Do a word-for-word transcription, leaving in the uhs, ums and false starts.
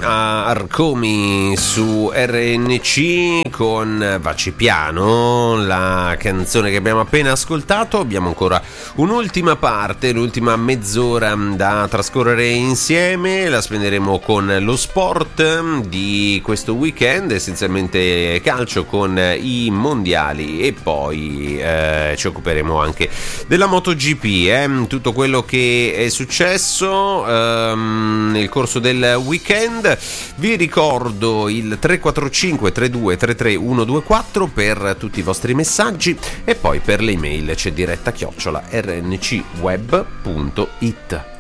Arcomi su R N C con Vacci Piano, la canzone che abbiamo appena ascoltato. Abbiamo ancora un'ultima parte, l'ultima mezz'ora da trascorrere insieme, la spenderemo con lo sport di questo weekend, essenzialmente calcio con i mondiali, e poi eh, ci occuperemo anche della MotoGP, eh? Tutto quello che è successo ehm, nel corso del weekend. Vi ricordo il tre quattro cinque tre due tre tre uno due quattro per tutti i vostri messaggi, e poi per le email c'è diretta chiocciola r n c web punto it.